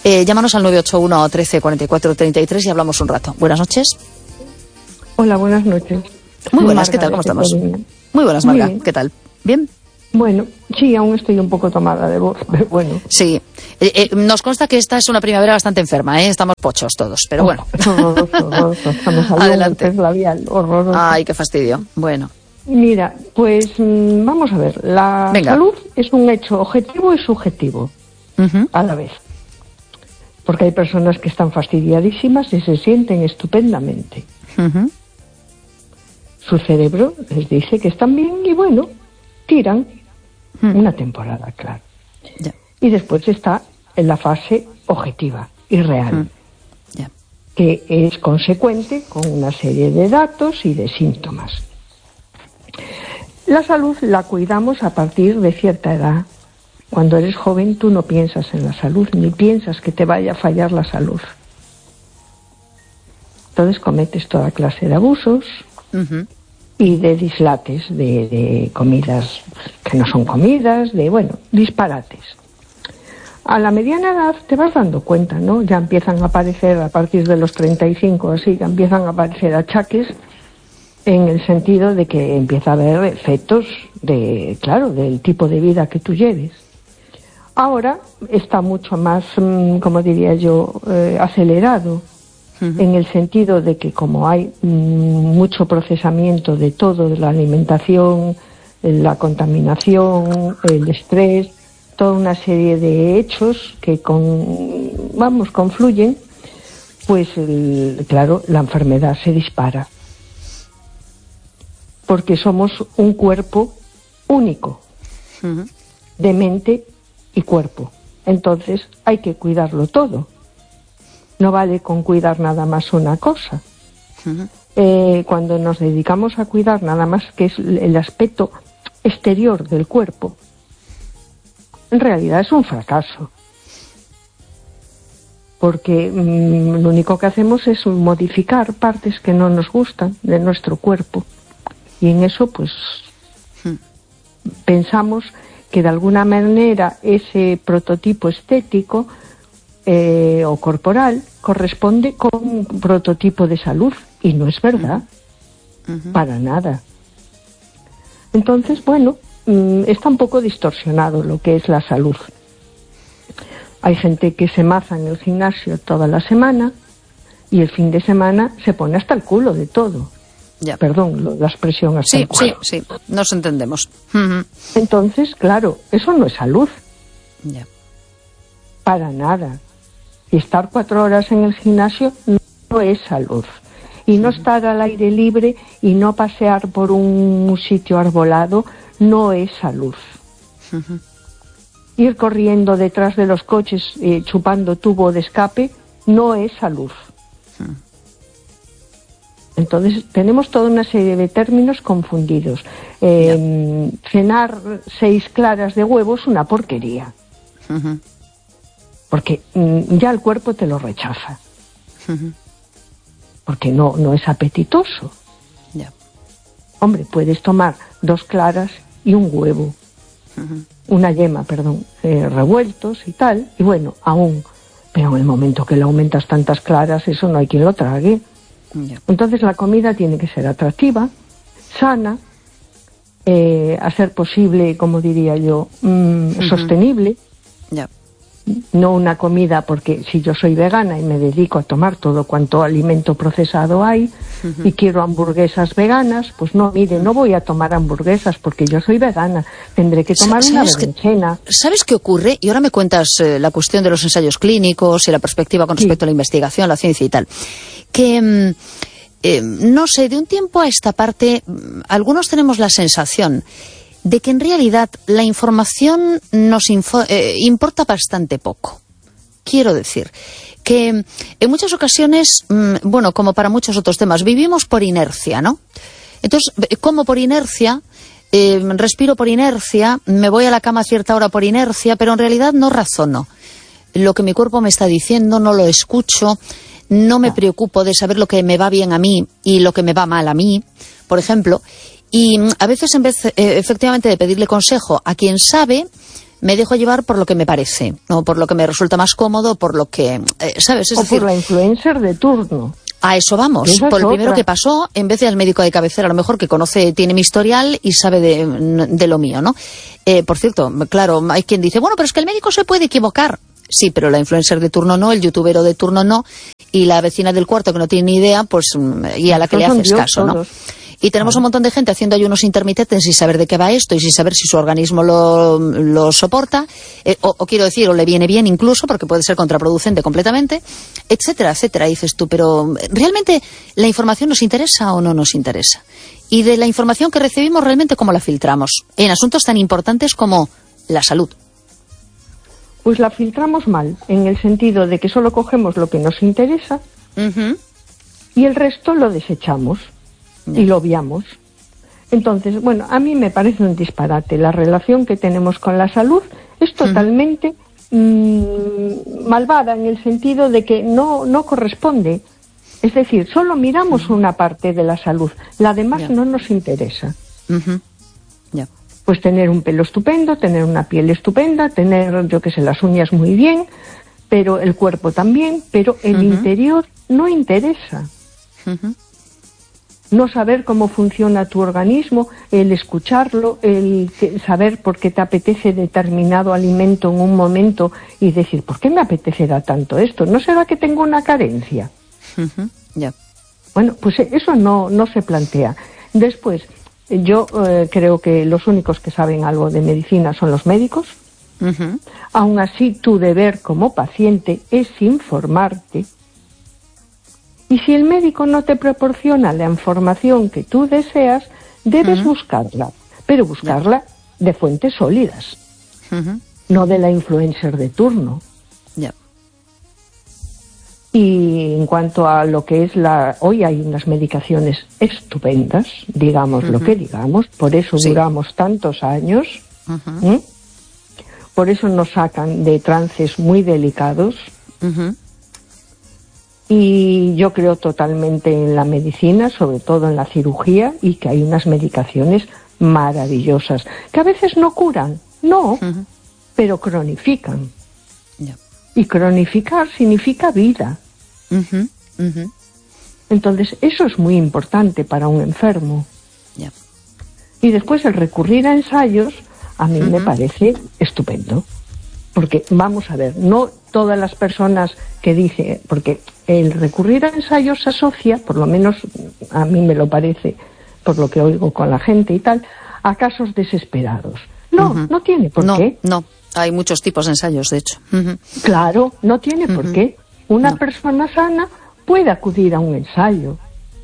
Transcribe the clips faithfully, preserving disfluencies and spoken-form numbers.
Eh, llámanos al nueve ocho uno, trece, cuarenta y cuatro, treinta y tres y hablamos un rato. Buenas noches. Hola, buenas noches. Muy buenas, ¿qué tal? ¿Cómo estamos? Muy buenas, Marga. ¿Qué tal? ¿Bien? Bueno, sí, aún estoy un poco tomada de voz, pero bueno. Sí. Eh, eh, nos consta que esta es una primavera bastante enferma, ¿eh? Estamos pochos todos, pero oh, bueno. Horroroso, horroroso. Estamos Adelante. Labial, horroroso. Ay, qué fastidio. Bueno. Mira, pues mmm, vamos a ver. La Venga. salud es un hecho objetivo y subjetivo Uh-huh. a la vez. Porque hay personas que están fastidiadísimas y se sienten estupendamente. Uh-huh. Su cerebro les dice que están bien y bueno, tiran Uh-huh. una temporada, claro. Ya. Y después está en la fase objetiva y real, Uh-huh. Ya. que es consecuente con una serie de datos y de síntomas. La salud la cuidamos a partir de cierta edad. Cuando eres joven tú no piensas en la salud, ni piensas que te vaya a fallar la salud. Entonces cometes toda clase de abusos Uh-huh. y de dislates, de, de comidas que no son comidas, de, bueno, disparates. A la mediana edad te vas dando cuenta, ¿no? Ya empiezan a aparecer, a partir de los treinta y cinco, así, que empiezan a aparecer achaques en el sentido de que empieza a haber efectos de, claro, del tipo de vida que tú lleves. Ahora está mucho más, como diría yo, eh, acelerado, uh-huh. en el sentido de que como hay mm, mucho procesamiento de todo, de la alimentación, la contaminación, el estrés, toda una serie de hechos que con, vamos, confluyen, pues el, claro, la enfermedad se dispara. Porque somos un cuerpo único, uh-huh. de mente y cuerpo. Entonces hay que cuidarlo todo. No vale con cuidar nada más una cosa. Uh-huh. Eh, cuando nos dedicamos a cuidar nada más que es el aspecto exterior del cuerpo, en realidad es un fracaso. Porque mmm, lo único que hacemos es modificar partes que no nos gustan de nuestro cuerpo. Y en eso, pues, uh-huh. pensamos que de alguna manera ese prototipo estético eh, o corporal corresponde con un prototipo de salud, y no es verdad, uh-huh. para nada. Entonces, bueno, mmm, está un poco distorsionado lo que es la salud. Hay gente que se maza en el gimnasio toda la semana y el fin de semana se pone hasta el culo de todo. Ya. Perdón, la expresión hasta sí, el culo. Sí, sí, nos entendemos. Uh-huh. Entonces, claro, eso no es salud. Ya. Para nada. Y estar cuatro horas en el gimnasio no es salud. Y no uh-huh. estar al aire libre y no pasear por un sitio arbolado no es salud. Uh-huh. Ir corriendo detrás de los coches eh, chupando tubo de escape no es salud. Uh-huh. Entonces tenemos toda una serie de términos confundidos. Eh, yeah. Cenar seis claras de huevo es una porquería. Uh-huh. Porque mm, ya el cuerpo te lo rechaza. Uh-huh. Porque no, no es apetitoso. Yeah. Hombre, puedes tomar dos claras y un huevo. Uh-huh. Una yema, perdón, eh, revueltos y tal. Y bueno, aún. Pero en el momento que le aumentas tantas claras, eso no hay quien lo trague. Yeah. Entonces la comida tiene que ser atractiva, sana, eh, a ser posible, como diría yo, mmm, uh-huh. sostenible. Yeah. No una comida, porque si yo soy vegana y me dedico a tomar todo cuanto alimento procesado hay, uh-huh. y quiero hamburguesas veganas, pues no, mire, no voy a tomar hamburguesas porque yo soy vegana, tendré que tomar una berenjena. ¿Sabes qué ocurre? Y ahora me cuentas eh, la cuestión de los ensayos clínicos y la perspectiva con respecto sí. a la investigación, la ciencia y tal. Que, eh, no sé, de un tiempo a esta parte, algunos tenemos la sensación de que en realidad la información nos info, eh, importa bastante poco. Quiero decir que en muchas ocasiones, mmm, bueno, como para muchos otros temas, vivimos por inercia, ¿no? Entonces, como por inercia, eh, respiro por inercia, me voy a la cama a cierta hora por inercia, pero en realidad no razono. Lo que mi cuerpo me está diciendo no lo escucho, no me preocupo de saber lo que me va bien a mí y lo que me va mal a mí, por ejemplo. Y a veces, en vez, eh, efectivamente, de pedirle consejo a quien sabe, me dejo llevar por lo que me parece, o por lo que me resulta más cómodo, por lo que, eh, ¿sabes? Es o decir, por la influencer de turno. A eso vamos, Esa por es el primero otra. que pasó, en vez de al médico de cabecera, a lo mejor que conoce, tiene mi historial y sabe de, de lo mío, ¿no? Eh, por cierto, claro, hay quien dice, bueno, pero es que el médico se puede equivocar. Sí, pero la influencer de turno no, el youtubero de turno no, y la vecina del cuarto que no tiene ni idea, pues, y a la que le haces caso, ¿no? Y tenemos un montón de gente haciendo ayunos intermitentes sin saber de qué va esto y sin saber si su organismo lo, lo soporta, eh, o, o quiero decir, o le viene bien incluso, porque puede ser contraproducente completamente, etcétera, etcétera. Dices tú, pero ¿realmente la información nos interesa o no nos interesa? Y de la información que recibimos, ¿realmente cómo la filtramos? En asuntos tan importantes como la salud. Pues la filtramos mal, en el sentido de que solo cogemos lo que nos interesa Uh-huh. y el resto lo desechamos. Ya. Y lo obviamos. Entonces, bueno, a mí me parece un disparate. La relación que tenemos con la salud es totalmente uh-huh. mmm, malvada, en el sentido de que no, no corresponde. Es decir, solo miramos uh-huh. una parte de la salud, la demás yeah. no nos interesa. Uh-huh. Yeah. Pues tener un pelo estupendo, tener una piel estupenda, tener, yo qué sé, las uñas muy bien, pero el cuerpo también, pero el uh-huh. interior no interesa. Uh-huh. No saber cómo funciona tu organismo, el escucharlo, el saber por qué te apetece determinado alimento en un momento y decir, ¿por qué me apetecerá tanto esto? ¿No será que tengo una carencia? Uh-huh. Yeah. Bueno, pues eso no, no se plantea. Después, yo eh, creo que los únicos que saben algo de medicina son los médicos. Uh-huh. Aún así, tu deber como paciente es informarte. Y si el médico no te proporciona la información que tú deseas, debes uh-huh. buscarla, pero buscarla yeah. de fuentes sólidas, uh-huh. no de la influencer de turno. Yeah. Y en cuanto a lo que es la... Hoy hay unas medicaciones estupendas, digamos uh-huh. lo que digamos, por eso sí. duramos tantos años, uh-huh. ¿eh? Por eso nos sacan de trances muy delicados, uh-huh. Y yo creo totalmente en la medicina, sobre todo en la cirugía, y que hay unas medicaciones maravillosas, que a veces no curan, no, uh-huh. pero cronifican. Yeah. Y cronificar significa vida. Uh-huh. Uh-huh. Entonces, eso es muy importante para un enfermo. Yeah. Y después el recurrir a ensayos, a mí uh-huh. me parece estupendo. Porque, vamos a ver, no todas las personas que dicen, porque el recurrir a ensayos se asocia, por lo menos a mí me lo parece, por lo que oigo con la gente y tal, a casos desesperados. No, uh-huh. no tiene por no, qué. No, hay muchos tipos de ensayos, de hecho. Uh-huh. Claro, no tiene uh-huh. por qué. Una no. persona sana puede acudir a un ensayo,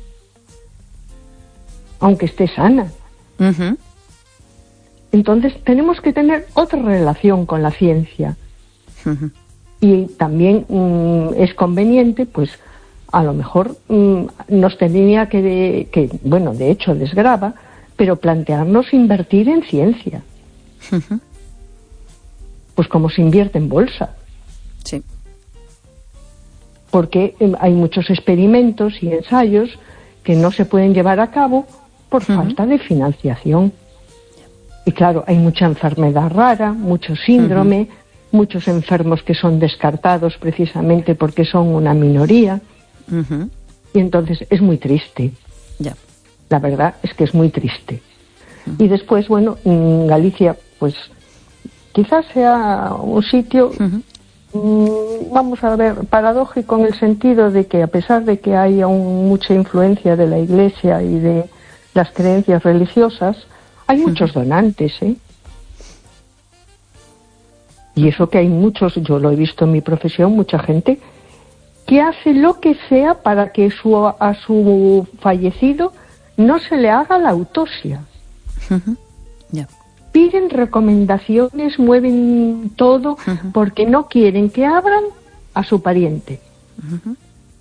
aunque esté sana. Uh-huh. Entonces tenemos que tener otra relación con la ciencia. Uh-huh. Y también mmm, es conveniente, pues a lo mejor mmm, nos tendría que, de, que, bueno, de hecho desgrava, pero plantearnos invertir en ciencia. Uh-huh. Pues como se invierte en bolsa. Sí. Porque eh, hay muchos experimentos y ensayos que no se pueden llevar a cabo por uh-huh. falta de financiación. Y claro, hay mucha enfermedad rara, mucho síndrome, uh-huh. muchos enfermos que son descartados precisamente porque son una minoría. Uh-huh. Y entonces es muy triste. Yeah. La verdad es que es muy triste. Uh-huh. Y después, bueno, en Galicia, pues quizás sea un sitio, uh-huh. mmm, vamos a ver, paradójico en el sentido de que a pesar de que hay aún mucha influencia de la Iglesia y de las creencias religiosas, hay muchos donantes, ¿eh? Y eso que hay muchos, yo lo he visto en mi profesión, mucha gente que hace lo que sea para que su, a su fallecido no se le haga la autopsia. Uh-huh. Yeah. Piden recomendaciones, mueven todo, uh-huh. porque no quieren que abran a su pariente. Uh-huh.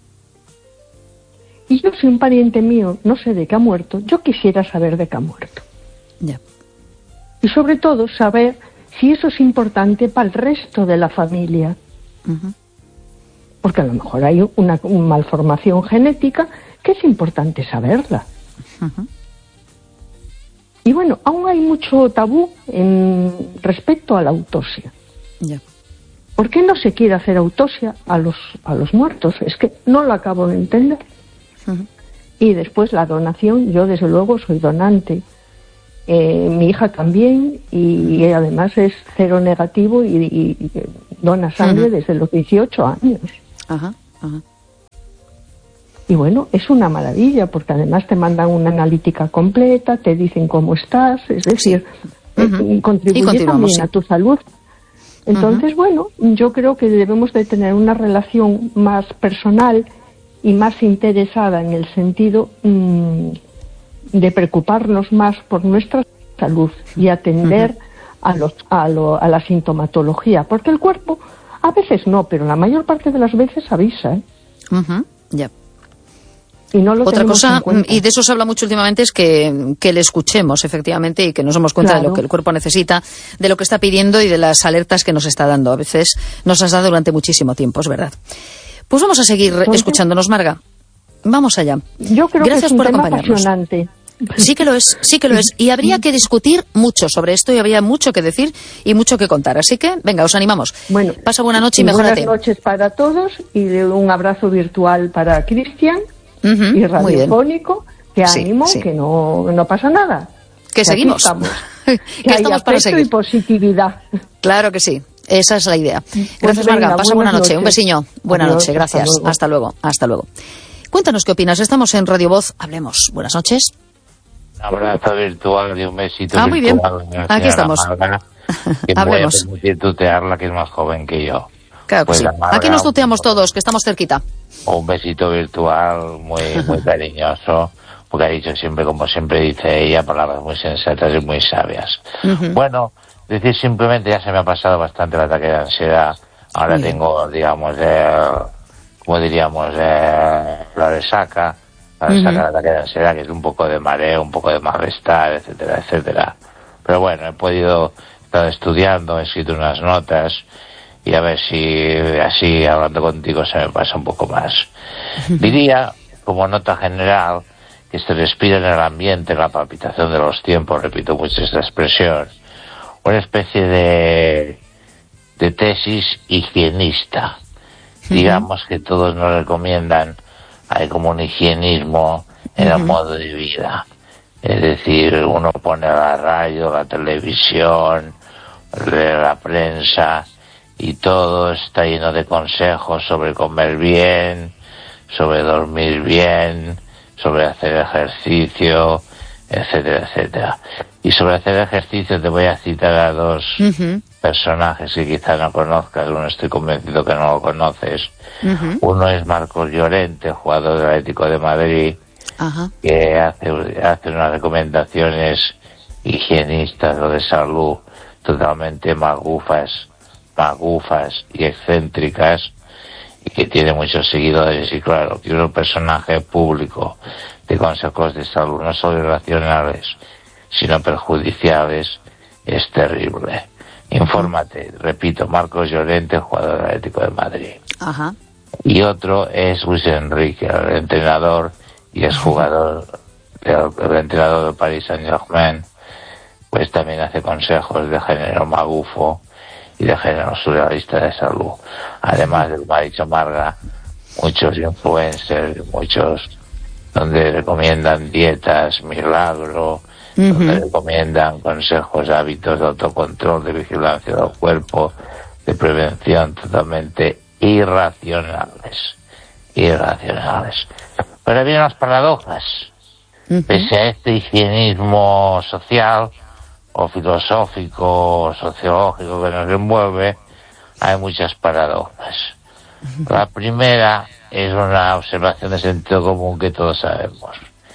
Y yo, si un pariente mío no sé de qué ha muerto, yo quisiera saber de qué ha muerto. Yeah. Y sobre todo saber si eso es importante para el resto de la familia. Uh-huh. Porque a lo mejor hay una, una malformación genética que es importante saberla. Uh-huh. Y bueno, aún hay mucho tabú en respecto a la autopsia. Ya. ¿Por qué no se quiere hacer autopsia a los, a los muertos? Es que no lo acabo de entender. Uh-huh. Y después la donación, yo desde luego soy donante. Eh, mi hija también, y, y además es cero negativo y, y, y dona sangre uh-huh. desde los dieciocho años. Ajá, uh-huh. uh-huh. Y bueno, es una maravilla, porque además te mandan una analítica completa, te dicen cómo estás, es decir, sí. uh-huh. contribuye también sí. a tu salud. Entonces, uh-huh. bueno, yo creo que debemos de tener una relación más personal y más interesada en el sentido mmm, de preocuparnos más por nuestra salud y atender uh-huh. a, los, a, lo, a la sintomatología, porque el cuerpo a veces no, pero la mayor parte de las veces avisa. ¿eh? Uh-huh. Ya. Y no lo Otra cosa, y de eso se habla mucho últimamente, es que, que le escuchemos, efectivamente, y que nos demos cuenta claro. de lo que el cuerpo necesita, de lo que está pidiendo y de las alertas que nos está dando. A veces nos has dado durante muchísimo tiempo, es verdad. Pues vamos a seguir Entonces, escuchándonos, Marga. Vamos allá. Yo creo Gracias que es un por tema acompañarnos. Apasionante. Sí que lo es, sí que lo es. Y habría que discutir mucho sobre esto y habría mucho que decir y mucho que contar. Así que, venga, os animamos. Bueno, pasa buena noche y mejórate. Buenas noches para todos y un abrazo virtual para Cristian. Uh-huh, y radiofónico, que sí, ánimo, sí. que no, no pasa nada. Que, que seguimos. Estamos. que, que estamos para seguir. Y positividad. Claro que sí, esa es la idea. Gracias, pues Marga. venga, Pasa buena noche. noches. Un besiño. Buena Adiós, noche, gracias. Hasta luego. hasta luego. Hasta luego. Cuéntanos qué opinas. Estamos en Radio Voz. Hablemos. Buenas noches. Un abrazo virtual y un besito ah, muy virtual. bien. Aquí estamos. Marga, que Hablemos. Me voy a permitir tutearla, que es más joven que yo. Claro que pues sí. Marga, Aquí nos tuteamos todos, que estamos cerquita. Un besito virtual muy muy cariñoso, porque ha dicho siempre, como siempre dice ella, palabras muy sensatas y muy sabias. Uh-huh. Bueno, decir simplemente, ya se me ha pasado bastante el ataque de ansiedad. Ahora Bien. tengo, digamos, eh, como diríamos, eh, la resaca, la resaca uh-huh. del ataque de ansiedad, que es un poco de mareo, un poco de malestar, etcétera, etcétera. Pero bueno, he podido estar estudiando, he escrito unas notas, y a ver si así hablando contigo se me pasa un poco más. Diría, como nota general, que se respira en el ambiente la palpitación de los tiempos, repito mucho esta expresión, una especie de, de tesis higienista. Uh-huh. Digamos que todos nos recomiendan, hay como un higienismo en uh-huh. el modo de vida. Es decir, uno pone la radio, la televisión, la prensa, y todo está lleno de consejos sobre comer bien, sobre dormir bien, sobre hacer ejercicio, etcétera, etcétera. Y sobre hacer ejercicio te voy a citar a dos uh-huh. personajes que quizá no conozcas, uno estoy convencido que no lo conoces. Uh-huh. Uno es Marcos Llorente, jugador del Atlético de Madrid, uh-huh. que hace, hace unas recomendaciones higienistas o de salud totalmente magufas, magufas y excéntricas, y que tiene muchos seguidores. Y claro, que un personaje público de consejos de salud no solo irracionales sino perjudiciales es terrible. Infórmate, repito, Marcos Llorente, jugador del Atlético de Madrid. Ajá. Y otro es Luis Enrique, el entrenador y es jugador del, el entrenador del Paris Saint-Germain, pues también hace consejos de género magufo y de género surrealista de salud. Además de, como ha dicho Marga, muchos influencers, muchos donde recomiendan dietas, milagro, uh-huh. donde recomiendan consejos, hábitos de autocontrol, de vigilancia del cuerpo, de prevención, totalmente irracionales. Irracionales. Pero vienen las paradojas. Uh-huh. Pese a este higienismo social, o filosófico, o sociológico que nos envuelve, hay muchas paradojas. La primera es una observación de sentido común que todos sabemos,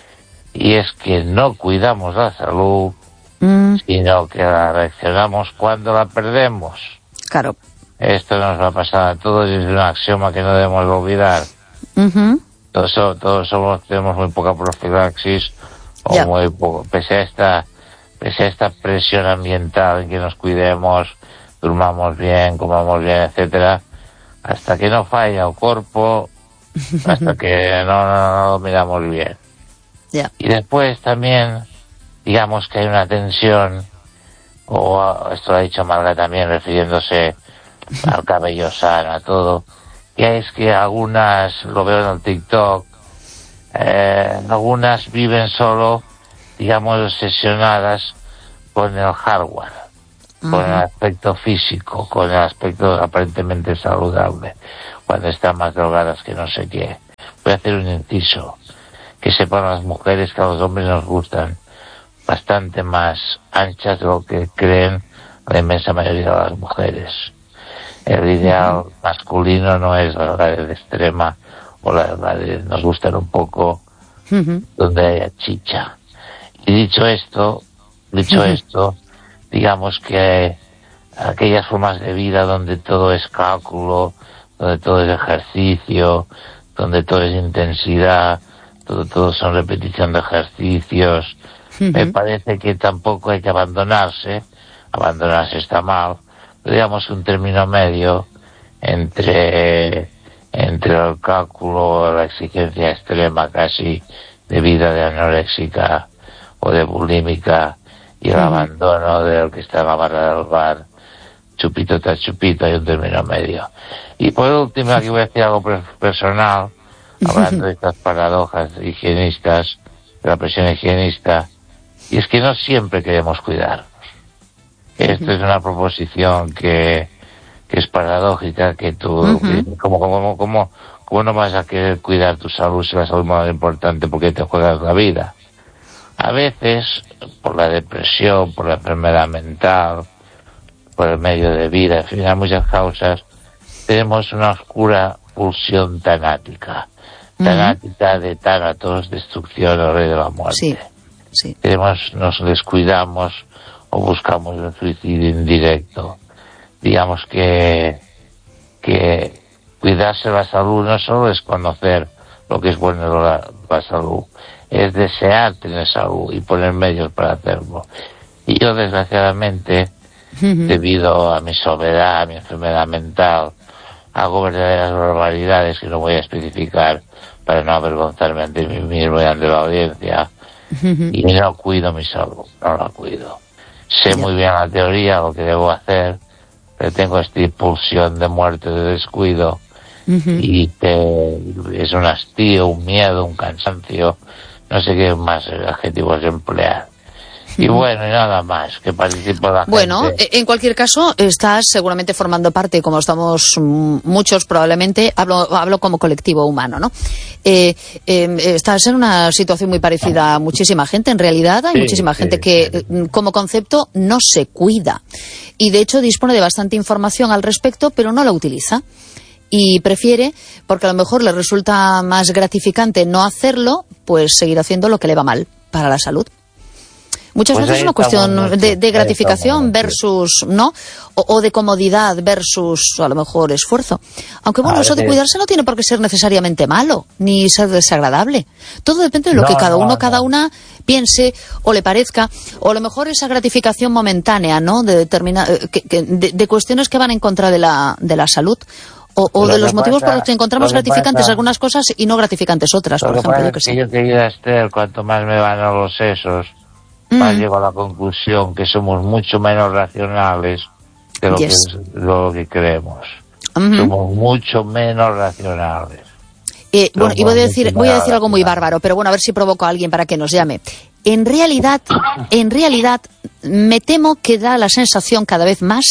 y es que no cuidamos la salud, mm. sino que la reaccionamos cuando la perdemos. Claro. Esto nos va a pasar a todos y es un axioma que no debemos olvidar. Uh-huh. Todos, todos somos, tenemos muy poca profilaxis, o yeah. muy poco, pese a esta pese a esta presión ambiental en que nos cuidemos, durmamos bien, comamos bien, etcétera, hasta que no falla el cuerpo, hasta que no, no, no lo miramos bien. Yeah. Y después también digamos que hay una tensión, o esto lo ha dicho Marga también refiriéndose al cabello sano, a todo, que es que algunas, lo veo en el TikTok, eh, algunas viven solo, digamos, obsesionadas con el hardware, uh-huh. con el aspecto físico, con el aspecto aparentemente saludable, cuando están más drogadas que no sé qué. Voy a hacer un inciso, que sepan las mujeres que a los hombres nos gustan bastante más anchas de lo que creen la inmensa mayoría de las mujeres. El ideal uh-huh. masculino no es la de extrema o la, la de nos gustan un poco uh-huh. donde haya chicha. Y dicho esto, dicho uh-huh. esto, digamos que aquellas formas de vida donde todo es cálculo, donde todo es ejercicio, donde todo es intensidad, todo, todo son repetición de ejercicios, uh-huh. me parece que tampoco hay que abandonarse, abandonarse está mal, pero digamos un término medio entre, entre el cálculo, la exigencia extrema casi de vida de anoréxica o de bulímica y el uh-huh. abandono del que está en la barra del bar, chupito tras chupito, hay un término medio. Y por último, aquí voy a decir algo personal, hablando de estas paradojas higienistas, de la presión higienista, y es que no siempre queremos cuidarnos. Esto es una proposición que, que es paradójica, que tú, uh-huh. como, como, como, como no vas a querer cuidar tu salud si la salud es más importante porque te juegas la vida. A veces, por la depresión, por la enfermedad mental, por el medio de vida, en fin, hay muchas causas, tenemos una oscura pulsión tanática. Tanática uh-huh. de Tánatos, destrucción, el rey de la muerte. Sí, sí. Queremos, nos descuidamos o buscamos un suicidio indirecto. Digamos que, que cuidarse la salud no solo es conocer lo que es bueno de la, la salud, es desear tener salud y poner medios para hacerlo. Y yo, desgraciadamente, uh-huh. debido a mi soledad, a mi enfermedad mental, hago verdaderas barbaridades que no voy a especificar para no avergonzarme ante mí mismo y ante la audiencia, uh-huh. y no cuido mi salud, no la cuido. Sé yeah. muy bien la teoría, lo que debo hacer, pero tengo esta impulsión de muerte, de descuido, uh-huh. y que es un hastío, un miedo, un cansancio, no sé qué más adjetivos emplear. Y bueno, y nada más, que participo la bueno, gente. Bueno, en cualquier caso, estás seguramente formando parte, como estamos muchos probablemente, hablo, hablo como colectivo humano, ¿no? Eh, eh, estás en una situación muy parecida a muchísima gente, en realidad hay sí, muchísima sí, gente que sí. como concepto no se cuida. Y de hecho dispone de bastante información al respecto, pero no la utiliza. Y prefiere, porque a lo mejor le resulta más gratificante no hacerlo, pues seguir haciendo lo que le va mal para la salud. Muchas pues veces es una cuestión de, de gratificación versus, ¿no? O, o de comodidad versus, a lo mejor, esfuerzo. Aunque bueno, a eso de cuidarse no tiene por qué ser necesariamente malo, ni ser desagradable. Todo depende de lo no, que cada uno, no, cada no. una piense o le parezca, o a lo mejor esa gratificación momentánea, ¿no? De determina, que, que, de, de cuestiones que van en contra de la, de la salud. O, o de los motivos pasa, por los que encontramos lo que gratificantes pasa, algunas cosas y no gratificantes otras, por ejemplo. Yo que sé. Yo, querida Esther, cuanto más me van a los sesos, más mm. llego a la conclusión que somos mucho menos racionales de lo, yes. que, de lo que creemos. Uh-huh. Somos mucho menos racionales. Eh, bueno, y voy a decir, voy a decir algo muy bárbaro, pero bueno, a ver si provoco a alguien para que nos llame. En realidad, en realidad, me temo que da la sensación cada vez más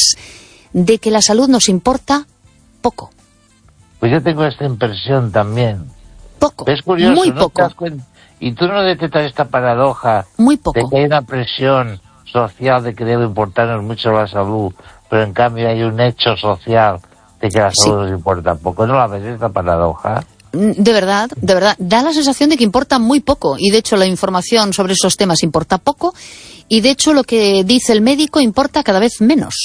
de que la salud nos importa poco. Pues yo tengo esta impresión también. Poco, es curioso, muy ¿no poco. Y tú no detectas esta paradoja muy poco. de que hay una presión social de que debe importarnos mucho la salud, pero en cambio hay un hecho social de que la salud sí. nos importa poco. ¿No la ves esta paradoja? De verdad, de verdad. Da la sensación de que importa muy poco. Y de hecho la información sobre esos temas importa poco. Y de hecho lo que dice el médico importa cada vez menos.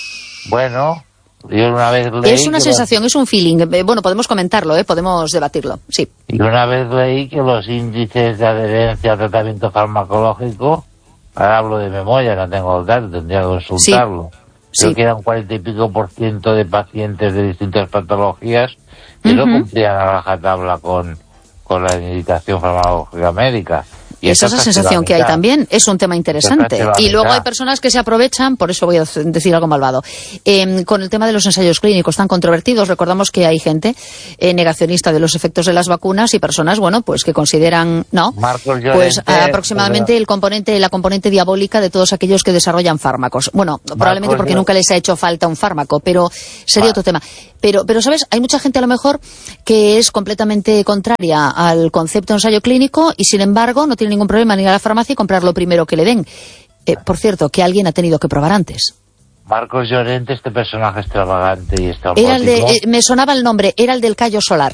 Bueno... Yo una vez leí es una sensación, los... es un feeling. Bueno, podemos comentarlo, ¿eh? Podemos debatirlo, sí. Y una vez leí que los índices de adherencia al tratamiento farmacológico, ahora hablo de memoria, no tengo el dato, tendría que consultarlo. Sí. Creo sí. que eran cuarenta y pico por ciento de pacientes de distintas patologías que uh-huh. no cumplían a rajatabla con, con la indicación farmacológica médica. Y esa es la sensación que hay también, es un tema interesante. Y luego hay personas que se aprovechan, por eso voy a decir algo malvado, eh, con el tema de los ensayos clínicos tan controvertidos. Recordamos que hay gente eh, negacionista de los efectos de las vacunas y personas, bueno, pues que consideran, no, Marcos Llorente, pues aproximadamente pero... el componente, la componente diabólica de todos aquellos que desarrollan fármacos. Bueno, Marcos probablemente porque Llorente. Nunca les ha hecho falta un fármaco, pero sería vale. otro tema. Pero, pero, ¿sabes? Hay mucha gente a lo mejor que es completamente contraria al concepto de ensayo clínico y, sin embargo, no tiene ningún problema en ir a la farmacia y comprar lo primero que le den. Eh, por cierto, que alguien ha tenido que probar antes. Marcos Llorente, este personaje extravagante y extraordinario. Era el de, eh, me sonaba el nombre, era el del callo solar.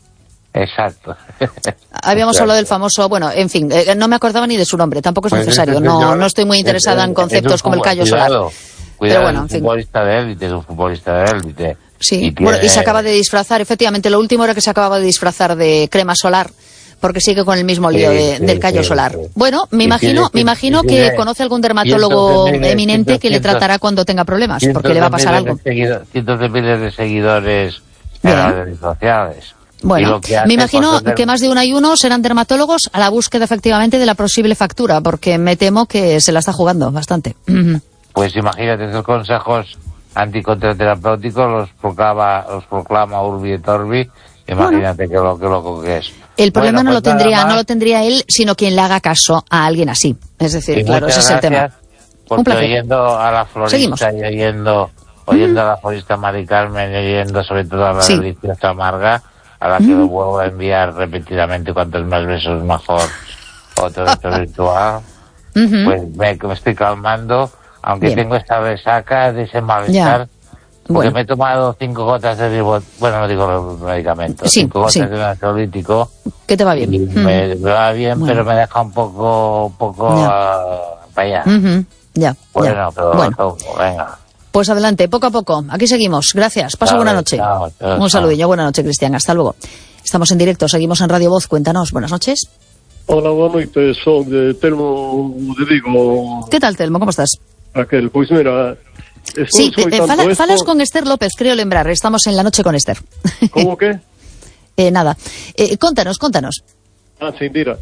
Exacto. Habíamos hablado del famoso, bueno, en fin, eh, no me acordaba ni de su nombre, tampoco es pues necesario, no, señor, no estoy muy interesada es, en conceptos como el callo solar. Cuidado, cuidado, bueno, es un futbolista fin. de élite, es un futbolista de élite. Sí, y, tiene... bueno, y se acaba de disfrazar, efectivamente, lo último era que se acababa de disfrazar de crema solar, porque sigue con el mismo lío sí, de, sí, del callo sí, solar. Sí. Bueno, me y imagino, tiene, me imagino que tiene, conoce algún dermatólogo miles, eminente cientos, que le tratará cuando tenga problemas, porque le va a pasar algo. Cientos de miles de seguidores en las redes sociales. Bueno, me imagino que, que más de uno y uno serán dermatólogos a la búsqueda efectivamente de la posible factura, porque me temo que se la está jugando bastante. Pues imagínate, esos consejos anticontraterapéuticos los proclama, los proclama Urbi et Orbi, imagínate bueno. qué loco que es. El problema bueno, pues no lo tendría más, no lo tendría él, sino quien le haga caso a alguien así. Es decir, claro, ese es el tema. Un placer. Oyendo a la florista Seguimos. y oyendo, oyendo mm. a la florista Mari Carmen y oyendo sobre todo a la sí. deliciosa Marga, a la que mm. lo vuelvo a enviar repetidamente, cuantos más besos mejor, otro beso virtual, mm-hmm. pues me, me estoy calmando, aunque Bien. tengo esta resaca de ese malestar, porque bueno. me he tomado cinco gotas de ribot... bueno, no digo los medicamentos, sí, cinco gotas sí. de ansiolítico. ¿Qué te va bien? Y mm. me, me va bien, bueno. pero me deja un poco, un poco uh, para allá. Mm-hmm. Ya, bueno, ya. pero bueno. Todo, venga. Pues adelante, poco a poco. Aquí seguimos. Gracias. Pasa buena noche. Chao, chao, un saludillo. Buena noche, Cristian. Hasta luego. Estamos en directo. Seguimos en Radio Voz. Cuéntanos. Buenas noches. Hola, buenas noches. Son de Telmo de Vigo. ¿Qué tal, Telmo? ¿Cómo estás? Aquel, pues mira... Sí, eh, fala, esto... falas con Esther López, creo lembrar. Estamos en la noche con Esther. ¿Cómo qué? eh, nada. Eh, contanos, contanos. Ah, sí, mira.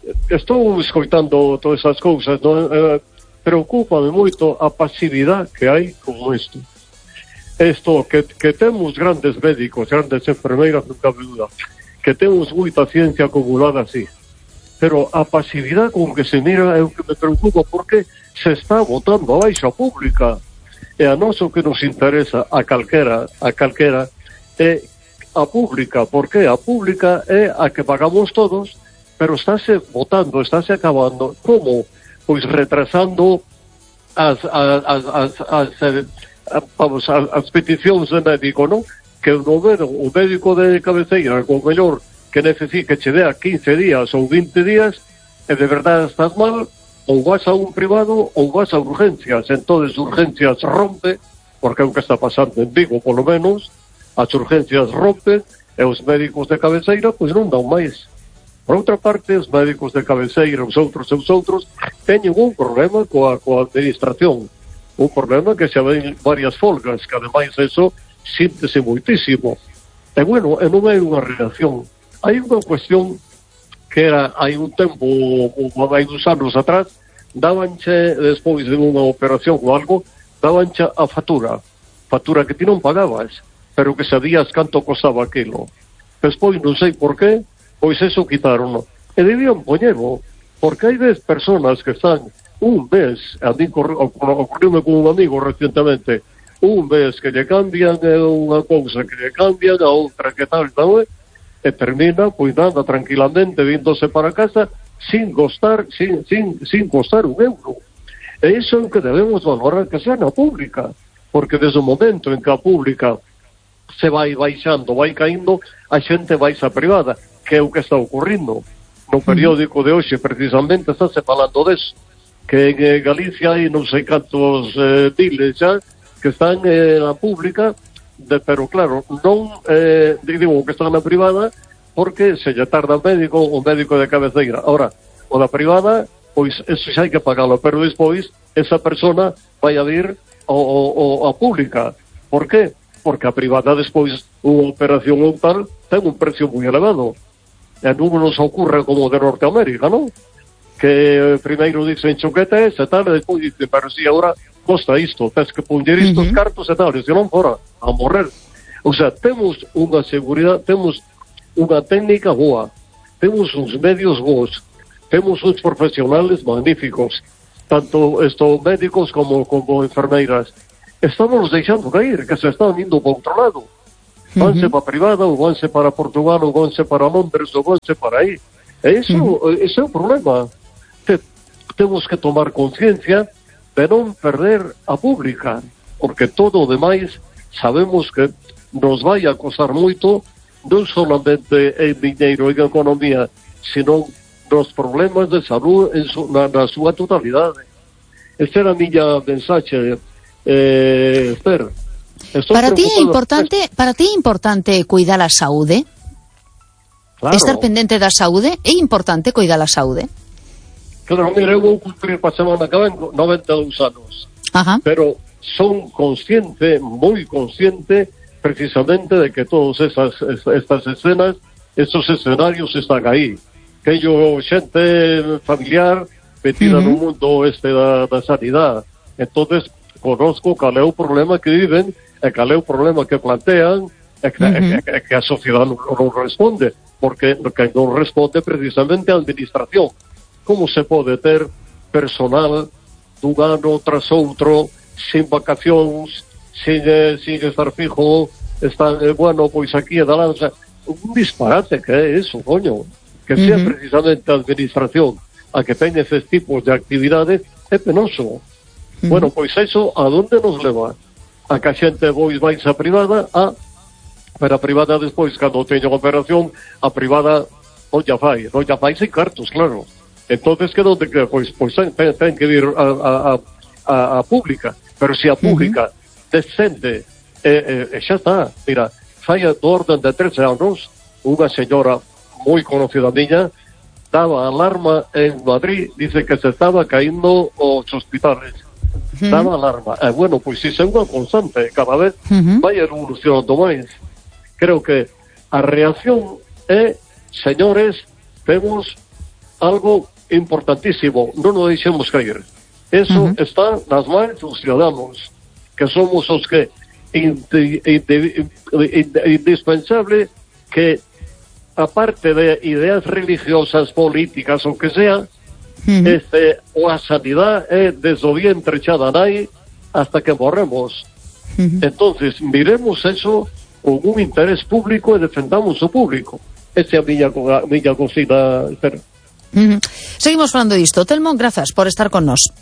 Estou escoitando todas esas cousas, non? Eh, preocúpame moito a pasividade que hai como isto. Isto, que, que temos grandes médicos, grandes enfermeiras, non cabe duda, que temos moita ciencia acumulada así. Pero a pasividade con que se mira é o que me preocupa, porque se está botando a baixa pública. E a nós o que nos interesa a calquera, a calquera, é a pública, porque a pública é a que pagamos todos, pero estáse botando, estáse acabando, como? Pois retrasando as, as, as, as, as, as, vamos, as, as peticións de médico, non? Que o médico, o médico de cabeceira, o mellor que necesite que che dea quince días ou vinte días, e de verdade estás mal, ou vas a un privado ou vas a urgencias. Entonces urgencias rompe, porque é o que está pasando en Vigo, polo menos, as urgencias rompen e os médicos de cabeceira pois non dan máis. Por outra parte, os médicos de cabeceira, os outros e os outros, teñen un problema coa, coa administración. Un problema que se ven varias folgas, que ademais eso síntese moitísimo. E bueno, e non hai unha reacción. Hai unha cuestión que era, hai un tempo, hai uns anos atrás, dabanche, despois de unha operación ou algo, dabanche a factura. Factura que ti non pagabas, pero que sabías canto costaba aquilo. Despois, non sei por qué, pois eso quitaron. E debían poñerlo, porque hai dez personas que están un mes, a mí ocurriume con un amigo recientemente, un mes que lle cambian unha cousa, que lle cambian a outra, que tal, tal, e termina, pois nada, tranquilamente, víndose para casa, sin costar, sin, sin, sin costar un euro. E iso é o que debemos valorar que sea na pública, porque desde o momento en que a pública se vai baixando, vai caindo, a xente vai a privada, que é o que está ocurrindo. No periódico de hoxe, precisamente, está se falando deso, que en Galicia hai non sei cantos eh, diles xa, que están eh, na pública, de, pero claro, non eh, digo que están na privada, porque se lle tarda o médico, o médico de cabeceira. Ahora, o da privada, pois eso xa hai que pagalo, pero despois esa persona vai a vir ao, ao, ao pública. Por qué? Porque a privada despois unha operación ou tal ten un precio moi elevado. E non nos ocurre como de Norteamérica, non? que primeiro dicen choquete e tal, e despois dicen, pero si agora costa isto, tens que poñer estos uh-huh. cartos e tal, e se non fora a morrer. O sea, temos unha seguridade, temos unha técnica boa, temos uns medios bons, temos uns profesionales magníficos, tanto estos médicos como, como enfermeiras. Estamos deixando cair, que se están indo para outro lado. Vanse uh-huh. para privada, ou vanse para Portugal, ou vanse para Londres, ou vanse para aí. E iso, uh-huh. ese é o problema. Te, temos que tomar conciencia de non perder a pública, porque todo o demais sabemos que nos vai a costar moito, non solamente en dinheiro e en economía, sino nos problemas de salud en su, na, na súa totalidade. Esta era a miña mensaxe, eh, Esther. Para ti é importante, para ti é importante cuidar a saúde? Claro. Estar pendente da saúde? É importante cuidar a saúde? Claro, mira, eu vou cumprir para a semana que ven noventa e dous anos. Ajá. Pero son consciente, moi consciente, precisamente de que todas esas, estas escenas, estos escenarios están aí. Que yo, xente familiar, metida uh-huh. no mundo este da, da sanidade. Entonces, conozco cal é o problema que viven, e cal é o problema que plantean, e que, uh-huh. e, e que a sociedade non, non responde, porque que non responde precisamente a administración. Como se pode ter personal dun ano tras outro, sin vacacións, sin, eh, sin estar fijo, están, eh, bueno, pois aquí e da lanza, un disparate que é eso, coño, que sea uh-huh. precisamente a administración a que teña esos tipos de actividades, é penoso. Uh-huh. Bueno, pois eso, a donde nos leva? A que a xente pois vais a privada, a, pero a privada despois, cando teña unha operación, a privada non ya fai, non ya fai sin cartos, claro. Entonces, que donde que pois, pois ten, ten que vir a, a, a, a pública, pero se si a pública uh-huh. descende, e, e, e xa está, mira, fai do orden de trece anos, unha señora moi conocida miña, daba alarma en Madrid, dice que se estaba caindo os hospitales. Uh-huh. Daba alarma. E, bueno, pois si se unha constante, cada vez uh-huh. vai evolucionando máis. Creo que a reacción é, señores, temos algo importantísimo, non o deixemos cair. Eso uh-huh. está nas mãos dos ciudadanos, que somos os que indi, indi, indi, indispensable que, aparte de ideas religiosas, políticas, o que sea, uh-huh. este, o a sanidade é desde o vientre xa da nai hasta que morremos. Uh-huh. Entonces, miremos eso con un interés público e defendamos o público. Esa é a miña, a miña cocina, Esther. Uh-huh. Seguimos falando disto. Telmo, grazas por estar con nós.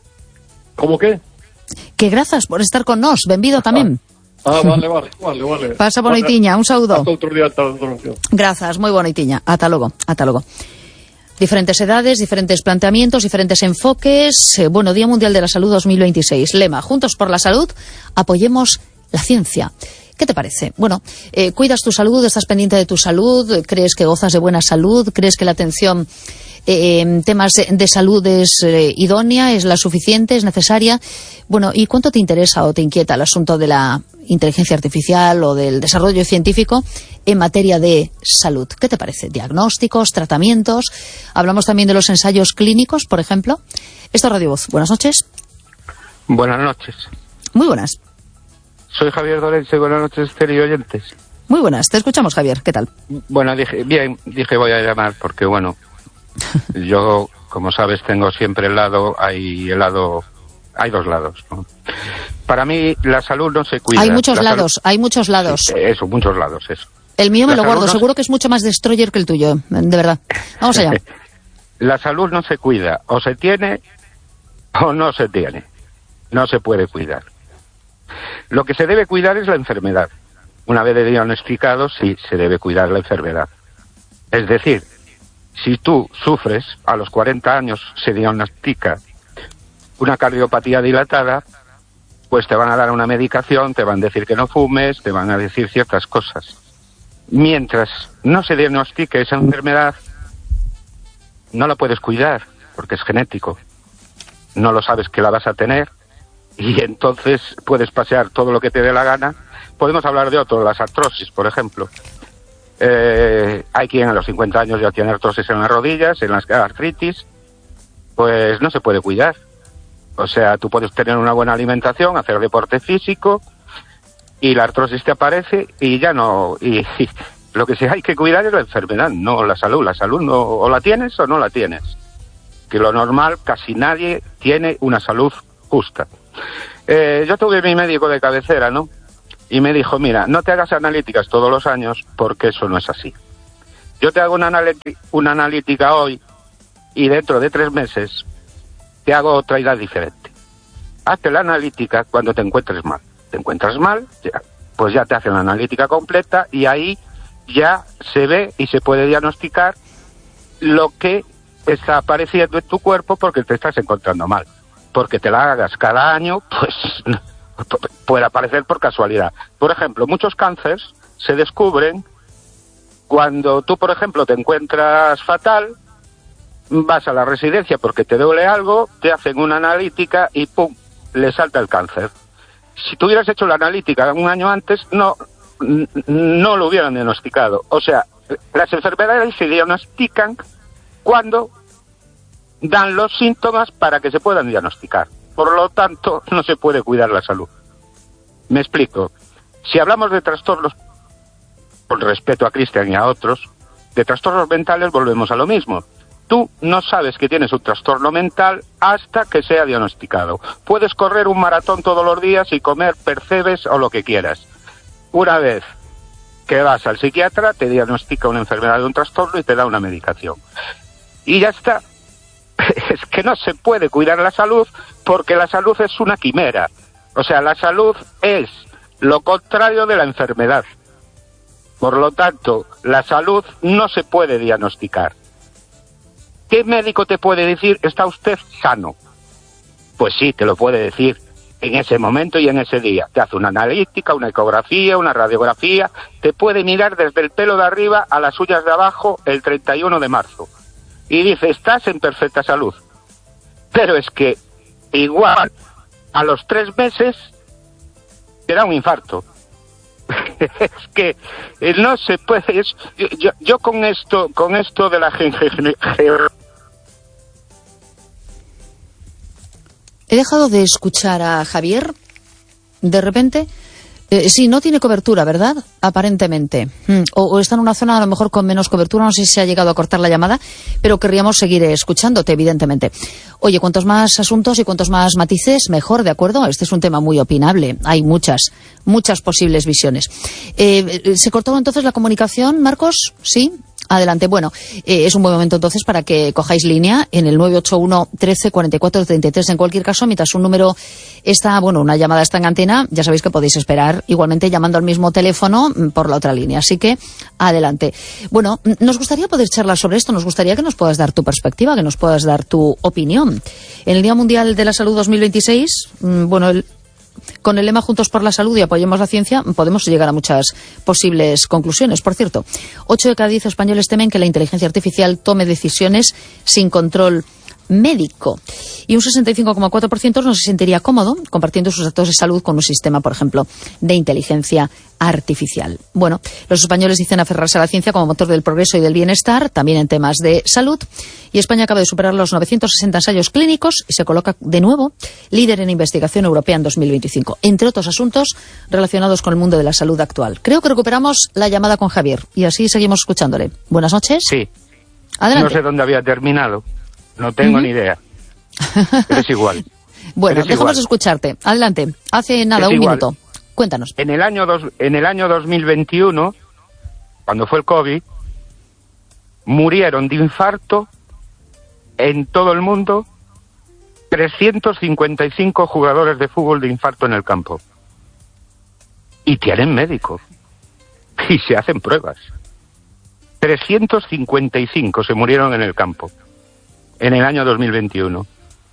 Como que? Que grazas por estar con nós. Benvido tamén. Ah, vale, vale, vale, vale. Pasa bonoitiña, un saúdo. Hasta outro día, hasta outro día. Grazas, moi bonoitiña. Ata logo, ata logo. Diferentes edades, diferentes planteamientos, diferentes enfoques. Eh, bueno, Día Mundial de la Salud dos mil veintiséis. Lema, Juntos por la Salud, apoyemos la ciencia. ¿Qué te parece? Bueno, eh, ¿cuidas tu salud? ¿Estás pendiente de tu salud? ¿Crees que gozas de buena salud? ¿Crees que la atención eh, en temas de salud es eh, idónea, es la suficiente, es necesaria? Bueno, ¿y cuánto te interesa o te inquieta el asunto de la inteligencia artificial o del desarrollo científico en materia de salud? ¿Qué te parece? ¿Diagnósticos, tratamientos? Hablamos también de los ensayos clínicos, por ejemplo. Esto es Radio Voz. Buenas noches. Buenas noches. Muy buenas. Soy Javier Dorense, buenas noches, Esther y oyentes. Muy buenas, te escuchamos, Javier, ¿qué tal? Bueno, dije, bien, dije voy a llamar porque, bueno, yo, como sabes, tengo siempre el lado, hay el lado, hay dos lados, ¿no? Para mí, la salud no se cuida. Hay muchos la lados, salud... hay muchos lados. Sí, eso, muchos lados, eso. El mío me la lo guardo, no... seguro que es mucho más destroyer que el tuyo, de verdad. Vamos allá. La salud no se cuida, o se tiene o no se tiene. No se puede cuidar. Lo que se debe cuidar es la enfermedad. Una vez diagnosticado, sí, se debe cuidar la enfermedad. Es decir, si tú sufres, a los cuarenta años se diagnostica una cardiopatía dilatada, pues te van a dar una medicación, te van a decir que no fumes, te van a decir ciertas cosas. Mientras no se diagnostique esa enfermedad, no la puedes cuidar, porque es genético. No lo sabes que la vas a tener, y entonces puedes pasear todo lo que te dé la gana. Podemos hablar de otro, las artrosis, por ejemplo. Eh, hay quien a los cincuenta años ya tiene artrosis en las rodillas, en las artritis, pues no se puede cuidar. O sea, tú puedes tener una buena alimentación, hacer deporte físico, y la artrosis te aparece y ya no... Y, y lo que sí hay que cuidar es la enfermedad, no la salud. La salud no, o la tienes o no la tienes. Que lo normal, casi nadie tiene una salud justa. Eh, yo tuve mi médico de cabecera, ¿no? Y me dijo, mira, no te hagas analíticas todos los años porque eso no es así. Yo te hago una, analí- una analítica hoy y dentro de tres meses te hago otra edad diferente. Hazte la analítica cuando te encuentres mal. Te encuentras mal, ya, pues ya te hacen la analítica completa y ahí ya se ve y se puede diagnosticar lo que está apareciendo en tu cuerpo porque te estás encontrando mal. Porque te la hagas cada año, pues puede aparecer por casualidad. Por ejemplo, muchos cánceres se descubren cuando tú, por ejemplo, te encuentras fatal, vas a la residencia porque te duele algo, te hacen una analítica y ¡pum!, le salta el cáncer. Si tú hubieras hecho la analítica un año antes, no, no lo hubieran diagnosticado. O sea, las enfermedades se diagnostican cuando dan los síntomas para que se puedan diagnosticar. Por lo tanto, no se puede cuidar la salud. Me explico. Si hablamos de trastornos, con respeto a Cristian y a otros, de trastornos mentales volvemos a lo mismo. Tú no sabes que tienes un trastorno mental hasta que sea diagnosticado. Puedes correr un maratón todos los días y comer percebes o lo que quieras. Una vez que vas al psiquiatra, te diagnostica una enfermedad de un trastorno y te da una medicación. Y ya está. Es que no se puede cuidar la salud porque la salud es una quimera. O sea, la salud es lo contrario de la enfermedad. Por lo tanto, la salud no se puede diagnosticar. ¿Qué médico te puede decir, está usted sano? Pues sí, te lo puede decir en ese momento y en ese día. Te hace una analítica, una ecografía, una radiografía, te puede mirar desde el pelo de arriba a las uñas de abajo el treinta y uno de marzo. Y dice, estás en perfecta salud. Pero es que igual a los tres meses te da un infarto. Es que no se puede. Es, yo, yo con esto, con esto de la gente. He dejado de escuchar a Javier de repente. Eh, sí, no tiene cobertura, ¿verdad? Aparentemente. Mm. O, o está en una zona a lo mejor con menos cobertura, no sé si se ha llegado a cortar la llamada, pero querríamos seguir escuchándote, evidentemente. Oye, cuantos más asuntos y cuantos más matices, mejor, ¿de acuerdo? Este es un tema muy opinable. Hay muchas, muchas posibles visiones. Eh, ¿Se cortó entonces la comunicación, Marcos? ¿Sí? Adelante. Bueno, eh, es un buen momento entonces para que cojáis línea en el nueve ocho uno, trece, cuarenta y cuatro, treinta y tres. En cualquier caso, mientras un número está, bueno, una llamada está en antena, ya sabéis que podéis esperar igualmente llamando al mismo teléfono por la otra línea. Así que, adelante. Bueno, nos gustaría poder charlar sobre esto, nos gustaría que nos puedas dar tu perspectiva, que nos puedas dar tu opinión. En el Día Mundial de la Salud dos mil veintiséis, bueno, el con el lema Juntos por la Salud y Apoyemos la Ciencia, podemos llegar a muchas posibles conclusiones. Por cierto, ocho de cada diez españoles temen que la inteligencia artificial tome decisiones sin control médico. Y un sesenta y cinco coma cuatro por ciento no se sentiría cómodo compartiendo sus datos de salud con un sistema, por ejemplo, de inteligencia artificial. Bueno, los españoles dicen aferrarse a la ciencia como motor del progreso y del bienestar, también en temas de salud. Y España acaba de superar los novecientos sesenta ensayos clínicos y se coloca de nuevo líder en investigación europea en dos mil veinticinco, entre otros asuntos relacionados con el mundo de la salud actual. Creo que recuperamos la llamada con Javier y así seguimos escuchándole. Buenas noches. Sí. Adelante. No sé dónde había terminado. No tengo uh-huh. ni idea. Pero es igual. Bueno, es dejamos igual. de escucharte. Adelante. Hace nada, es un igual. minuto. Cuéntanos. En el año dos, en el año dos mil veintiuno, cuando fue el COVID, murieron de infarto en todo el mundo trescientos cincuenta y cinco jugadores de fútbol de infarto en el campo. Y tienen médicos. Y se hacen pruebas. trescientos cincuenta y cinco se murieron en el campo en el año dos mil veintiuno.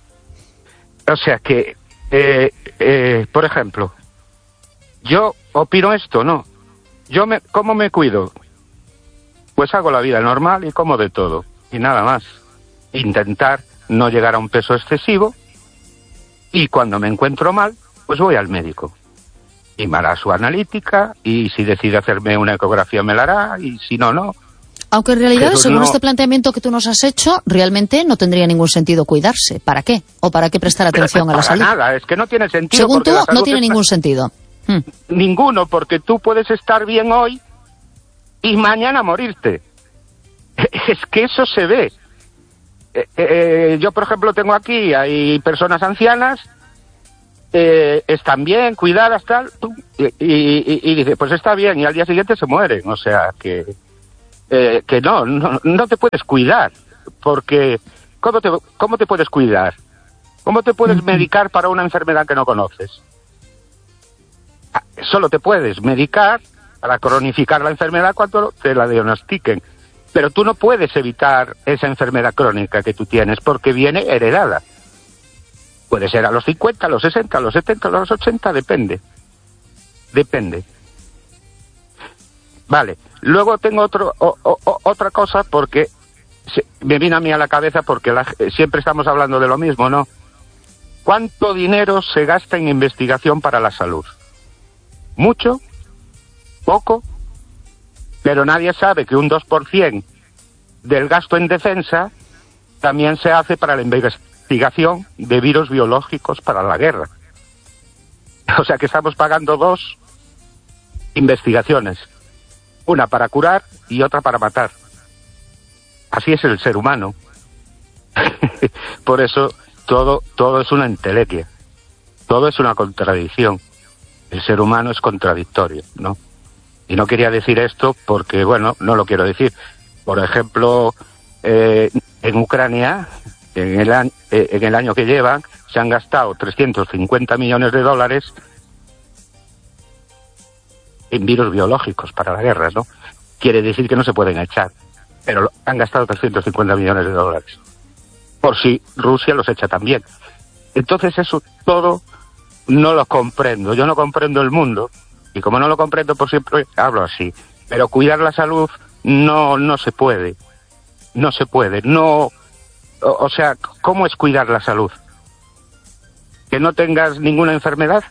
O sea que, eh, eh, por ejemplo, yo opino esto, ¿no? Yo me, ¿cómo me cuido? Pues hago la vida normal y como de todo, y nada más. Intentar no llegar a un peso excesivo, y cuando me encuentro mal, pues voy al médico. Y me hará su analítica, y si decide hacerme una ecografía me la hará, y si no, no. Aunque en realidad, Pero según no... este planteamiento que tú nos has hecho, realmente no tendría ningún sentido cuidarse. ¿Para qué? ¿O para qué prestar atención Pero a la para salud? nada, es que no tiene sentido. Según tú, no tiene está... ningún sentido. Hmm. Ninguno, porque tú puedes estar bien hoy y mañana morirte. Es que eso se ve. Eh, eh, yo, por ejemplo, tengo aquí, hay personas ancianas, eh, están bien, cuidadas, tal, y, y, y, y dice, pues está bien, y al día siguiente se mueren. O sea, que, eh, que no, no, no te puedes cuidar, porque ¿cómo te, cómo te puedes cuidar? ¿Cómo te puedes uh-huh. medicar para una enfermedad que no conoces? Solo te puedes medicar para cronificar la enfermedad cuando te la diagnostiquen. Pero tú no puedes evitar esa enfermedad crónica que tú tienes porque viene heredada. Puede ser a los cincuenta, a los sesenta, a los setenta, a los ochenta, depende. Depende. Vale, luego tengo otro, o, o, otra cosa porque se, me viene a mí a la cabeza porque la, siempre estamos hablando de lo mismo, ¿no? ¿Cuánto dinero se gasta en investigación para la salud? ¿Mucho? ¿Poco? Pero nadie sabe que un dos por ciento del gasto en defensa también se hace para la investigación de virus biológicos para la guerra. O sea que estamos pagando dos investigaciones, una para curar y otra para matar. Así es el ser humano. Por eso todo, todo es una entelequia, todo es una contradicción. El ser humano es contradictorio, ¿no? Y no quería decir esto porque, bueno, no lo quiero decir. Por ejemplo, eh, en Ucrania, en el, año, eh, en el año que llevan, se han gastado trescientos cincuenta millones de dólares en virus biológicos para la guerra, ¿no? Quiere decir que no se pueden echar, pero han gastado trescientos cincuenta millones de dólares. Por si Rusia los echa también. Entonces eso todo no lo comprendo. Yo no comprendo el mundo. Y como no lo comprendo, por siempre hablo así. Pero cuidar la salud no no se puede. No se puede. No, o, o sea, ¿cómo es cuidar la salud? ¿Que no tengas ninguna enfermedad?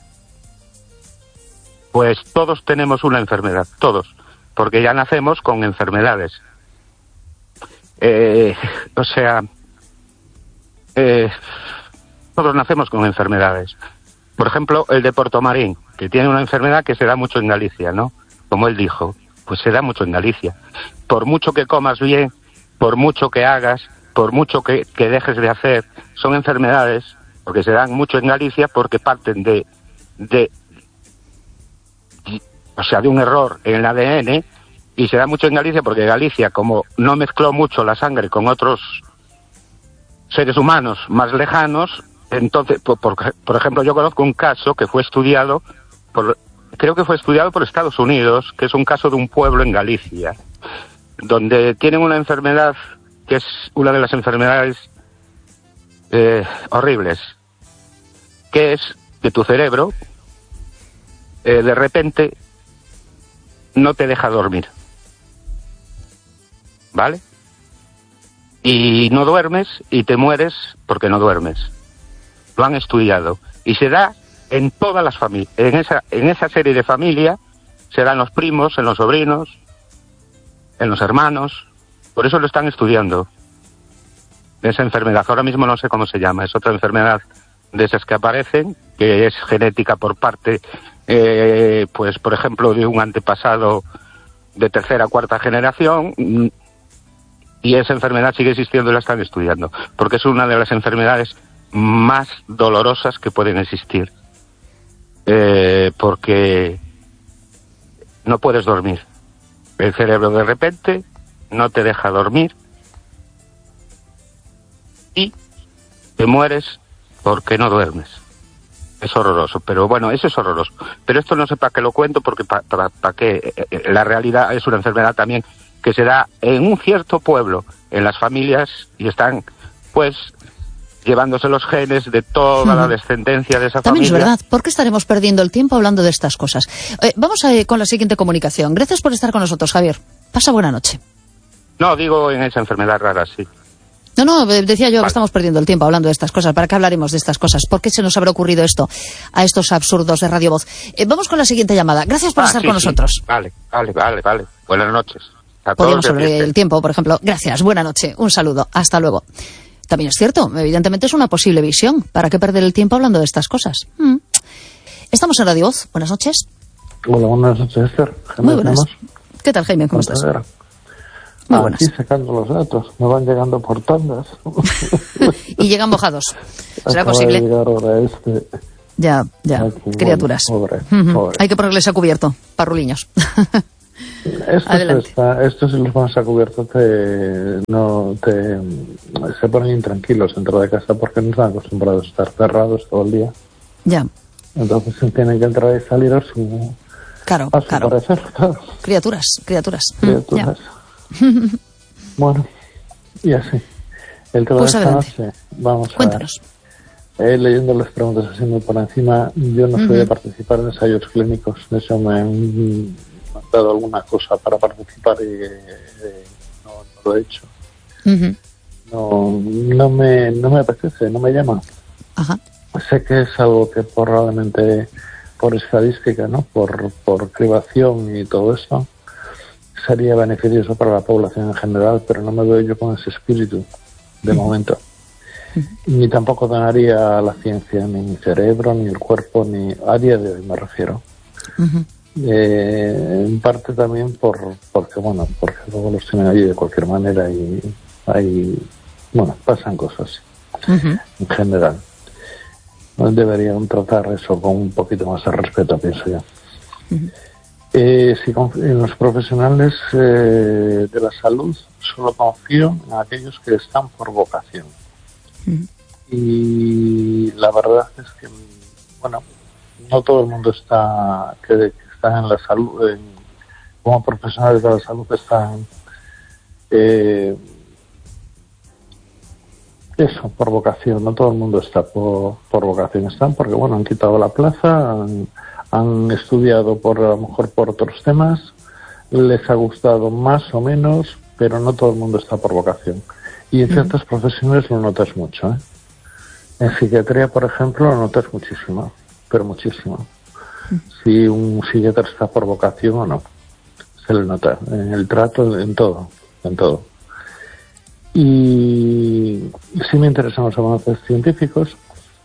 Pues todos tenemos una enfermedad, todos. Porque ya nacemos con enfermedades. Eh, o sea, eh, todos nacemos con enfermedades. Por ejemplo, el de Portomarín, que tiene una enfermedad que se da mucho en Galicia, ¿no? Como él dijo, pues se da mucho en Galicia. Por mucho que comas bien, por mucho que hagas, por mucho que, que dejes de hacer, son enfermedades, porque se dan mucho en Galicia, porque parten de, de, o sea, de un error en el A D N, y se da mucho en Galicia porque Galicia, como no mezcló mucho la sangre con otros seres humanos más lejanos, entonces, por, por, por ejemplo, yo conozco un caso que fue estudiado, por, creo que fue estudiado por Estados Unidos, que es un caso de un pueblo en Galicia, donde tienen una enfermedad que es una de las enfermedades eh, horribles, que es que tu cerebro eh, de repente no te deja dormir, ¿vale? Y no duermes y te mueres porque no duermes. Lo han estudiado y se da en todas las familias, en esa en esa serie de familias se dan los primos, en los sobrinos, en los hermanos. Por eso lo están estudiando, esa enfermedad. Ahora mismo no sé cómo se llama, es otra enfermedad de esas que aparecen, que es genética por parte, eh, pues por ejemplo, de un antepasado de tercera o cuarta generación, y esa enfermedad sigue existiendo y la están estudiando, porque es una de las enfermedades más dolorosas que pueden existir, eh, porque no puedes dormir. El cerebro de repente no te deja dormir y te mueres porque no duermes. Es horroroso, pero bueno, eso es horroroso. Pero esto no sé para qué lo cuento, porque para pa, pa qué. La realidad es una enfermedad también que se da en un cierto pueblo, en las familias, y están, pues, llevándose los genes de toda uh-huh. la descendencia de esa También familia. También es verdad. ¿Por qué estaremos perdiendo el tiempo hablando de estas cosas? Eh, vamos a, eh, con la siguiente comunicación. Gracias por estar con nosotros, Javier. Pasa buena noche. No, digo en esa enfermedad rara, sí. No, no, decía yo vale. que estamos perdiendo el tiempo hablando de estas cosas. ¿Para qué hablaremos de estas cosas? ¿Por qué se nos habrá ocurrido esto a estos absurdos de Radio Voz? Eh, vamos con la siguiente llamada. Gracias por ah, estar sí, con sí. nosotros. Vale, vale, vale, vale. Buenas noches. Podríamos sobre el tiempo, por ejemplo. Gracias, buena noche, un saludo, hasta luego. También es cierto, evidentemente es una posible visión. ¿Para qué perder el tiempo hablando de estas cosas? Mm. Estamos en Radio Voz, buenas noches. Hola, buenas noches, Esther. Muy buenas. ¿Qué tal, Jaime? ¿Cómo estás? Muy buenas. Aquí sacando los datos, me van llegando por tandas. Y llegan mojados. ¿Será Acaba posible? De llegar ahora este. Ya, ya, Aquí, criaturas. Bueno, pobre, uh-huh. pobre. Hay que ponerles a cubierto, parruliños. Estos, está, estos si los pones a cubierto te, no, te, se ponen intranquilos dentro de casa porque no están acostumbrados a estar cerrados todo el día. Ya. Entonces tienen que entrar y salir a su, claro, a su claro. parecer. Claro. Criaturas, criaturas. Criaturas. Mm, bueno, y así. El tema pues de esta noche, vamos a Cuéntanos. ver. Eh, leyendo las preguntas así muy por encima, yo no soy uh-huh. de participar en ensayos clínicos. De hecho, me han dado alguna cosa para participar y eh, no, no lo he hecho. Uh-huh. No, no, me, no me apetece, no me llama. Ajá. Sé que es algo que probablemente por estadística, ¿no? Por, por cribación y todo eso, sería beneficioso para la población en general, pero no me veo yo con ese espíritu de uh-huh. momento. Uh-huh. Ni tampoco donaría a la ciencia, ni mi cerebro, ni el cuerpo, ni a día de hoy me refiero. Uh-huh. Eh, en parte también por porque, bueno, porque luego los tienen allí de cualquier manera y hay, bueno, pasan cosas uh-huh. en general. Deberían tratar eso con un poquito más de respeto, pienso yo. Uh-huh. Eh, si conf- en los profesionales eh, de la salud solo confío en aquellos que están por vocación. Uh-huh. Y la verdad es que, bueno, no todo el mundo está que, que está en la salud, en, como profesionales de la salud están eh, eso, por vocación. No todo el mundo está por, por vocación. Están porque, bueno, han quitado la plaza, han, han estudiado por a lo mejor por otros temas, les ha gustado más o menos, pero no todo el mundo está por vocación. Y en ciertas uh-huh. profesiones lo notas mucho, ¿eh? En psiquiatría, por ejemplo, lo notas muchísimo, pero muchísimo. Uh-huh. Si un psiquiatra está por vocación o no, se le nota en el trato, en todo, en todo. Y sí me interesan los avances científicos,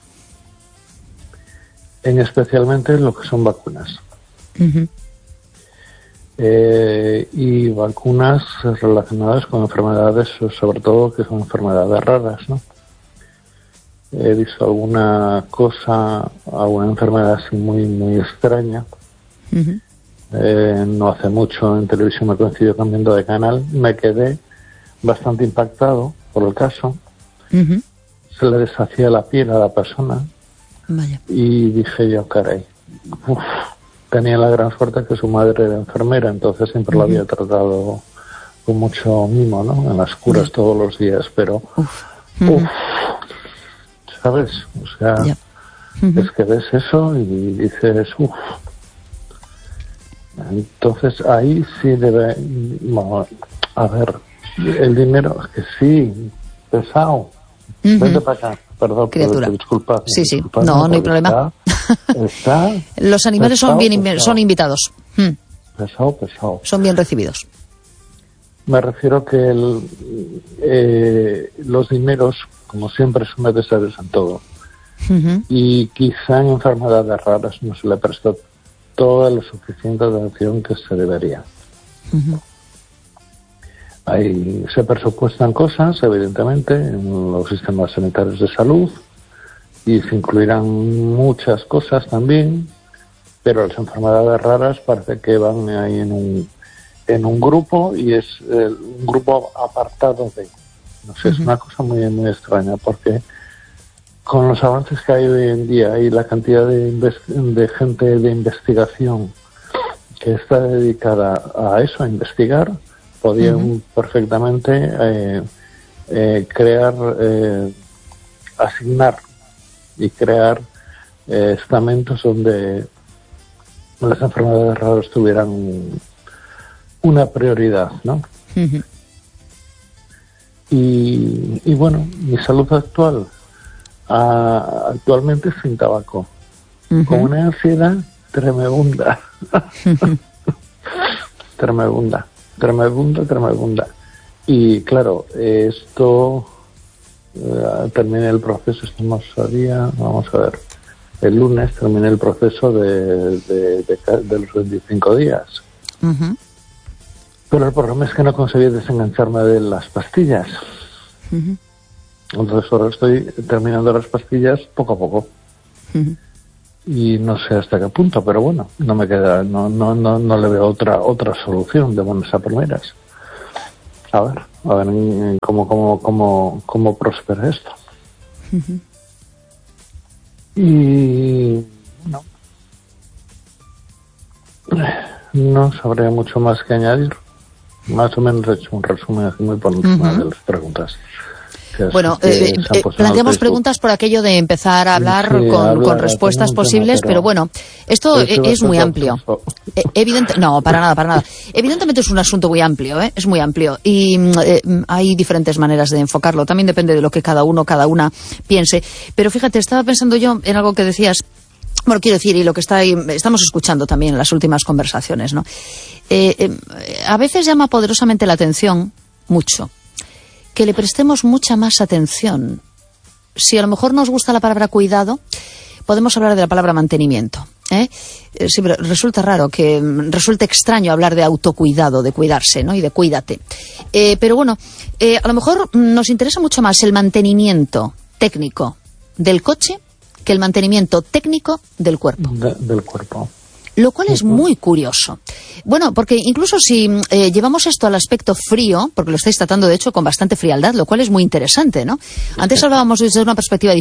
en especialmente lo que son vacunas. Uh-huh. Eh, y vacunas relacionadas con enfermedades, sobre todo que son enfermedades raras, ¿no? He visto alguna cosa, alguna enfermedad así muy, muy extraña. Uh-huh. Eh, no hace mucho en televisión me coincidió cambiando de canal, me quedé bastante impactado por el caso. Uh-huh. Se le deshacía la piel a la persona. Vaya. Y dije yo, caray, uf, tenía la gran suerte que su madre era enfermera, entonces siempre uh-huh. la había tratado con mucho mimo, ¿no? En las curas uh-huh. todos los días, pero uf, uh-huh. uf, ¿sabes? O sea, yeah. uh-huh. es que ves eso y dices, uff. Entonces ahí sí debe, bueno, a ver, el dinero, que sí, pesado. Uh-huh. Vete para acá, perdón, criatura. Pero, disculpa. Sí, sí, disculpa, no, no hay problema. Está, está Los animales pesado, son bien pesado. son invitados. Hmm. Pesado, pesado. Son bien recibidos. Me refiero que el, eh, los dineros, como siempre, son necesarios en todo. Uh-huh. Y quizá en enfermedades raras no se le presta toda la suficiente atención que se debería. Uh-huh. Ahí se presupuestan cosas, evidentemente, en los sistemas sanitarios de salud y se incluirán muchas cosas también, pero las enfermedades raras parece que van ahí en un en un grupo y es eh, un grupo apartado de, no sé, uh-huh. es una cosa muy muy extraña porque con los avances que hay hoy en día y la cantidad de, invest- de gente de investigación que está dedicada a eso, a investigar, podían uh-huh. perfectamente eh, eh, crear, eh, asignar y crear eh, estamentos donde las enfermedades raras tuvieran una prioridad, ¿no? Uh-huh. Y, y bueno, mi salud actual, uh, actualmente sin tabaco, uh-huh. con una ansiedad tremenda, uh-huh. tremenda. tremebunda, tremebunda. Y claro, esto, eh, terminé el proceso, estamos a día, vamos a ver, el lunes terminé el proceso de, de, de, de los veinticinco días. Uh-huh. Pero el problema es que no conseguí desengancharme de las pastillas. Uh-huh. Entonces ahora estoy terminando las pastillas poco a poco. Uh-huh. Y no sé hasta qué punto, pero bueno, no me queda, no, no, no, no le veo otra, otra solución de buenas a primeras. A ver, a ver cómo, cómo, cómo, cómo prospera esto. Uh-huh. Y no, no sabría mucho más que añadir. Más o menos he hecho un resumen así muy por encima uh-huh. de las preguntas. Bueno, eh, eh, planteamos preguntas por aquello de empezar a hablar sí, con, hablar, con respuestas posibles, pero, pero bueno, esto es, es muy amplio. Eh, evidente, no, para nada, para nada. Evidentemente es un asunto muy amplio, ¿eh? Es muy amplio y eh, hay diferentes maneras de enfocarlo. También depende de lo que cada uno, cada una piense. Pero fíjate, estaba pensando yo en algo que decías. Bueno, quiero decir, y lo que está ahí, estamos escuchando también en las últimas conversaciones, ¿no? Eh, eh, a veces llama poderosamente la atención, mucho, que le prestemos mucha más atención. Si a lo mejor nos gusta la palabra cuidado, podemos hablar de la palabra mantenimiento. ¿eh? Sí, pero resulta raro, que resulta extraño hablar de autocuidado, de cuidarse, ¿no? Y de cuídate. Eh, pero bueno, eh, a lo mejor nos interesa mucho más el mantenimiento técnico del coche que el mantenimiento técnico del cuerpo. De, del cuerpo. Lo cual es muy curioso. Bueno, porque incluso si eh, llevamos esto al aspecto frío, porque lo estáis tratando de hecho con bastante frialdad, lo cual es muy interesante, ¿no? Antes hablábamos desde una perspectiva diferente.